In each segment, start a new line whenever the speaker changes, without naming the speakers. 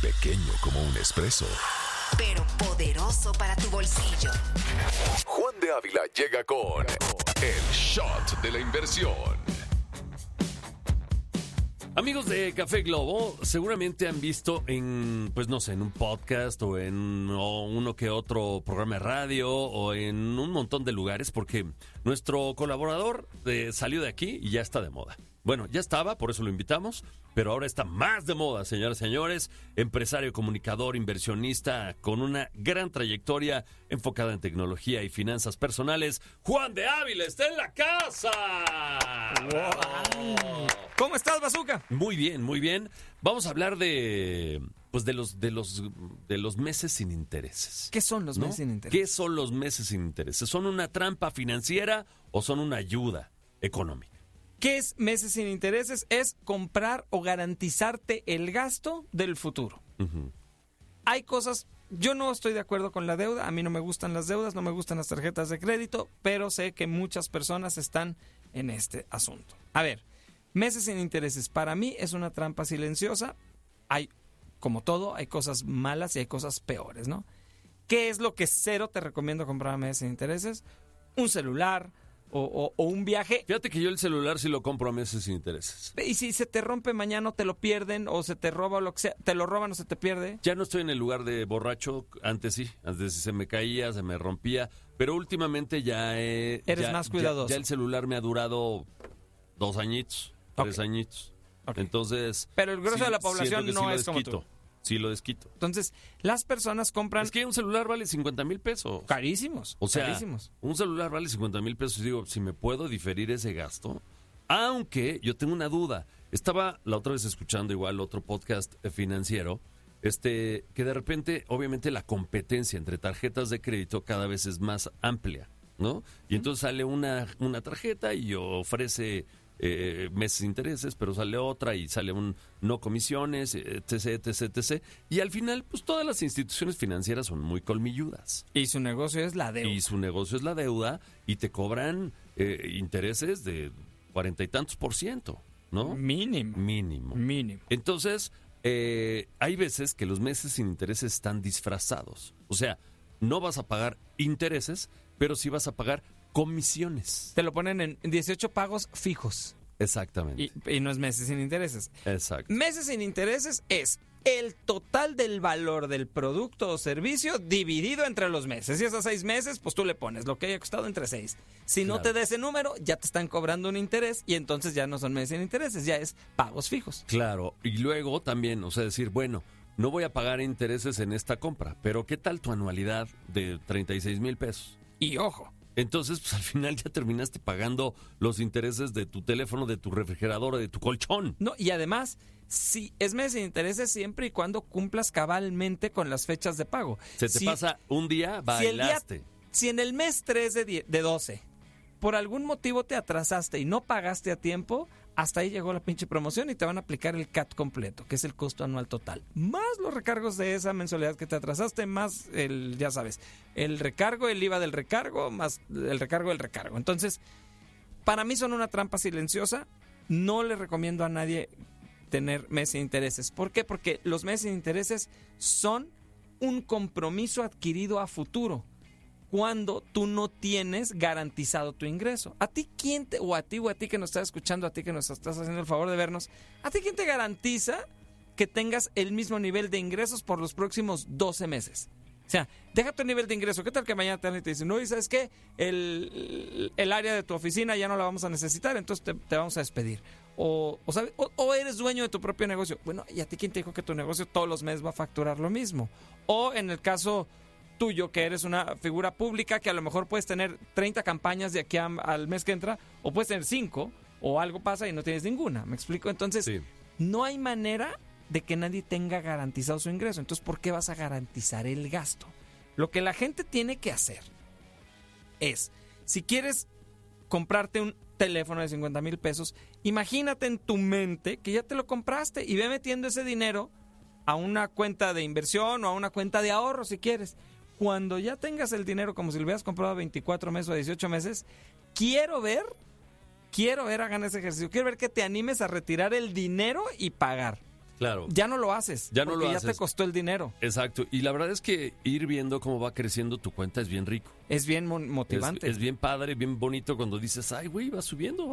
pequeño como un espresso,
pero poderoso para tu bolsillo.
Juan de Ávila llega con el shot de la inversión.
Amigos de Café Globo, seguramente han visto en, pues no sé, en un podcast o en uno que otro programa de radio o en un montón de lugares, porque nuestro colaborador salió de aquí y ya está de moda. Bueno, ya estaba, por eso lo invitamos, pero ahora está más de moda, señoras y señores. Empresario, comunicador, inversionista, con una gran trayectoria enfocada en tecnología y finanzas personales. ¡Juan de Ávila está en la casa!
¡Wow! ¿Cómo estás, Bazooka?
Muy bien, muy bien. Vamos a hablar de los meses sin intereses.
¿Qué son los
¿no?
meses sin intereses?
¿Qué son los meses sin intereses? ¿Son una trampa financiera o son una ayuda económica?
¿Qué es meses sin intereses? Es comprar o garantizarte el gasto del futuro.
Uh-huh.
Hay cosas, yo no estoy de acuerdo con la deuda, a mí no me gustan las deudas, no me gustan las tarjetas de crédito, pero sé que muchas personas están en este asunto. A ver, meses sin intereses, para mí es una trampa silenciosa. Hay, como todo, hay cosas malas y hay cosas peores, ¿no? ¿Qué es lo que cero te recomiendo comprar a meses sin intereses? Un celular o un viaje.
Fíjate que yo el celular sí lo compro a meses sin intereses.
Y si se te rompe mañana, te lo pierden o se te roba o lo que sea, te lo roban o se te pierde.
Ya no estoy en el lugar de borracho, antes sí se me caía, se me rompía, pero últimamente ya
eres más cuidadoso.
Ya el celular me ha durado 2 añitos, 3 añitos.
Okay.
Entonces,
pero el grueso de la población no es como tú.
Sí lo desquito.
Entonces, las personas compran...
Es que un celular vale 50,000 pesos.
Carísimos.
O sea,
carísimos.
Un celular vale 50,000 pesos. Y digo, si me puedo diferir ese gasto. Aunque yo tengo una duda. Estaba la otra vez escuchando igual otro podcast financiero. Que de repente, obviamente, la competencia entre tarjetas de crédito cada vez es más amplia, ¿no? Y entonces sale una tarjeta y ofrece... meses de intereses, pero sale otra y sale un no comisiones, etc. Y al final, pues todas las instituciones financieras son muy colmilludas.
Y su negocio es la deuda.
Y te cobran intereses de 40 y tantos %, ¿no?
Mínimo.
Entonces, hay veces que los meses sin intereses están disfrazados. O sea, no vas a pagar intereses, pero sí vas a pagar comisiones.
Te lo ponen en 18 pagos fijos.
Exactamente.
Y no es meses sin intereses.
Exacto.
Meses sin intereses es el total del valor del producto o servicio dividido entre los meses. Y esos 6 meses, pues tú le pones lo que haya costado entre 6. Si no te da ese número, ya te están cobrando un interés y entonces ya no son meses sin intereses, ya es pagos fijos.
Claro. Y luego también, o sea, decir, bueno, no voy a pagar intereses en esta compra, pero ¿qué tal tu anualidad de 36,000 pesos?
Y ojo.
Entonces, pues al final ya terminaste pagando los intereses de tu teléfono, de tu refrigerador, de tu colchón.
No, y además, si es mes sin intereses siempre y cuando cumplas cabalmente con las fechas de pago.
Se te pasa un día, bailaste.
Si en el mes 3 de 12, por algún motivo te atrasaste y no pagaste a tiempo, hasta ahí llegó la pinche promoción y te van a aplicar el CAT completo, que es el costo anual total. Más los recargos de esa mensualidad que te atrasaste, más ya sabes, el recargo, el IVA del recargo, más el recargo del recargo. Entonces, para mí son una trampa silenciosa. No le recomiendo a nadie tener meses sin intereses. ¿Por qué? Porque los meses sin intereses son un compromiso adquirido a futuro, cuando tú no tienes garantizado tu ingreso. ¿A ti quién o a ti que nos estás escuchando, a ti que nos estás haciendo el favor de vernos, a ti quién te garantiza que tengas el mismo nivel de ingresos por los próximos 12 meses? O sea, deja tu nivel de ingreso. ¿Qué tal que mañana te dicen, no, y sabes qué? El área de tu oficina ya no la vamos a necesitar, entonces te vamos a despedir? O eres dueño de tu propio negocio. Bueno, ¿y a ti quién te dijo que tu negocio todos los meses va a facturar lo mismo? O en el caso tuyo, que eres una figura pública, que a lo mejor puedes tener 30 campañas de aquí al mes que entra, o puedes tener 5, o algo pasa y no tienes ninguna. ¿Me explico? Entonces, sí. No hay manera de que nadie tenga garantizado su ingreso. Entonces, ¿por qué vas a garantizar el gasto? Lo que la gente tiene que hacer es, si quieres comprarte un teléfono de 50,000 pesos, imagínate en tu mente que ya te lo compraste y ve metiendo ese dinero a una cuenta de inversión o a una cuenta de ahorro si quieres. Cuando ya tengas el dinero como si lo hubieras comprado a 24 meses o a 18 meses, quiero ver, hagan ese ejercicio, quiero ver que te animes a retirar el dinero y pagar.
Claro.
Ya no lo haces.
Ya no
porque
lo
ya
haces.
te costó el dinero.
Exacto. Y la verdad es que ir viendo cómo va creciendo tu cuenta es bien rico.
Es bien motivante.
Es bien padre, bien bonito cuando dices, ay, güey, va subiendo.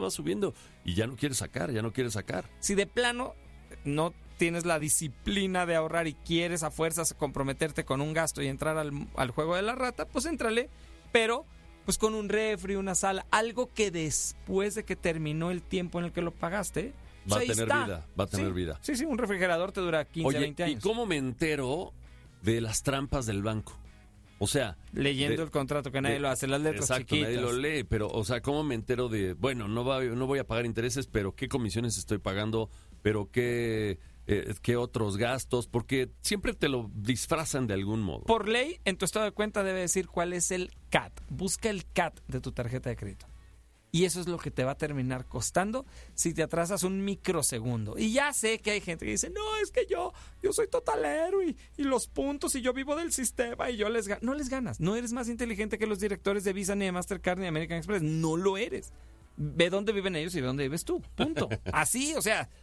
Y ya no quieres sacar.
Si de plano no tienes la disciplina de ahorrar y quieres a fuerzas comprometerte con un gasto y entrar al juego de la rata, pues éntrale, pero pues con un refri, una sala, algo que después de que terminó el tiempo en el que lo pagaste,
Va a
ahí
tener
está.
vida, va a tener vida.
Sí, un refrigerador te dura 15,
Oye,
20
¿y
años.
cómo me entero de las trampas del banco? O sea...
Leyendo el contrato que nadie lo hace, las letras
exacto,
chiquitas.
nadie lo lee, pero, o sea, ¿cómo me entero de, bueno, no voy a pagar intereses, pero qué comisiones estoy pagando, pero qué otros gastos? Porque siempre te lo disfrazan de algún modo.
Por ley, en tu estado de cuenta debe decir cuál es el CAT. Busca el CAT de tu tarjeta de crédito. Y eso es lo que te va a terminar costando si te atrasas un microsegundo. Y ya sé que hay gente que dice, no, es que yo soy totalero y los puntos y yo vivo del sistema y yo les gano. No les ganas. No eres más inteligente que los directores de Visa, ni de Mastercard, ni de American Express. No lo eres. Ve dónde viven ellos y ve dónde vives tú. Punto. Así, o sea...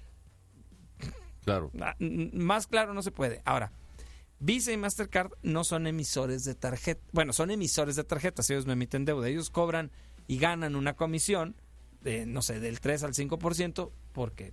Claro.
Más claro no se puede. Ahora, Visa y Mastercard no son emisores de tarjeta. Bueno, son emisores de tarjetas. Ellos no emiten deuda. Ellos cobran y ganan una comisión de, no sé, del 3 al 5% porque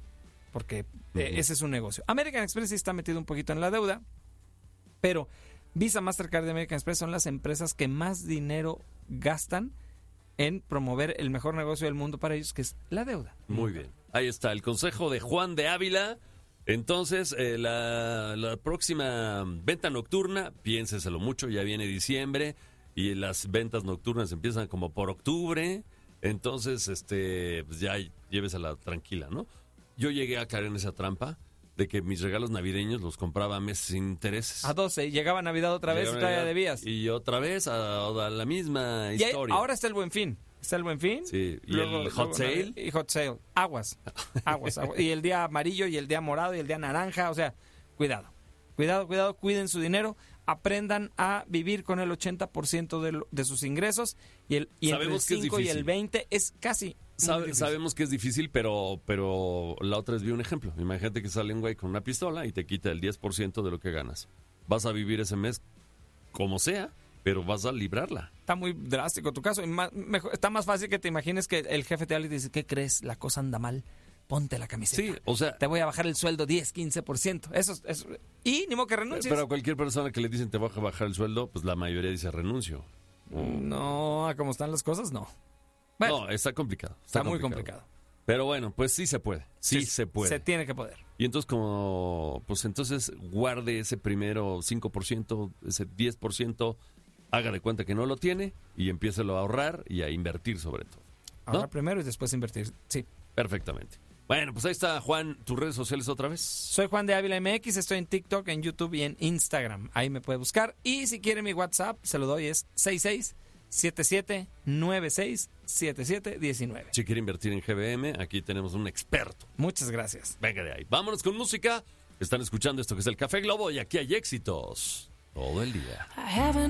ese es su negocio. American Express sí está metido un poquito en la deuda, pero Visa, Mastercard y American Express son las empresas que más dinero gastan en promover el mejor negocio del mundo para ellos, que es la deuda.
Muy bien. Ahí está el consejo de Juan de Ávila. Entonces, la próxima venta nocturna, piénseselo mucho, ya viene diciembre y las ventas nocturnas empiezan como por octubre. Entonces, pues ya llévesela tranquila, ¿no? Yo llegué a caer en esa trampa de que mis regalos navideños los compraba a meses sin intereses.
A 12, llegaba Navidad otra vez y todavía debías.
Y otra vez a la misma
Y
historia.
ahora está el Buen Fin. Está el Buen Fin.
Sí, y el Hot Sale.
Y Hot Sale. Aguas. Y el día amarillo y el día morado y el día naranja. O sea, cuidado. Cuiden su dinero. Aprendan a vivir con el 80% de sus ingresos. Y entre el 5 y el 20 es casi...
Sabemos que es difícil, pero la otra es vi un ejemplo. Imagínate que sale un güey con una pistola y te quita el 10% de lo que ganas. Vas a vivir ese mes como sea, pero vas a librarla.
Está muy drástico tu caso. Está más fácil que te imagines que el jefe te habla y te dice, ¿qué crees? La cosa anda mal. Ponte la camiseta.
Sí, o sea...
Te voy a bajar el sueldo 10, 15%. Eso. Y ni modo que renuncies.
Pero a cualquier persona que le dicen te voy a bajar el sueldo, pues la mayoría dice renuncio.
No, como están las cosas, no. Bueno,
no, está complicado.
Está muy complicado.
Pero bueno, pues sí se puede. Sí se puede.
Se tiene que poder.
Y entonces entonces guarde ese primero 5%, ese 10%, haga de cuenta que no lo tiene y empiécelo a ahorrar y a invertir sobre todo. ¿No?
Ahorrar primero y después invertir. Sí.
Perfectamente. Bueno, pues ahí está, Juan, tus redes sociales otra vez.
Soy Juan de Ávila MX, estoy en TikTok, en YouTube y en Instagram. Ahí me puede buscar. Y si quiere mi WhatsApp, se lo doy, es 6677967719.
Si quiere invertir en GBM, aquí tenemos un experto.
Muchas gracias.
Venga de ahí. Vámonos con música. Están escuchando esto que es el Café Globo y aquí hay éxitos todo el día.